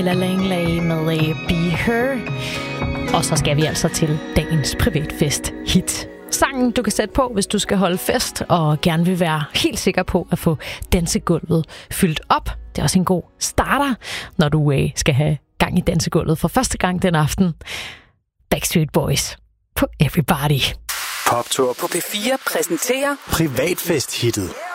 Ella Langley med Be Her. Og så skal vi altså til dagens privatfest hit. Sangen, du kan sætte på, hvis du skal holde fest og gerne vil være helt sikker på at få dansegulvet fyldt op. Det er også en god starter, når du skal have gang i dansegulvet for første gang den aften. Backstreet Boys på Everybody. Poptour på P4 præsenterer Privatfest-hittet.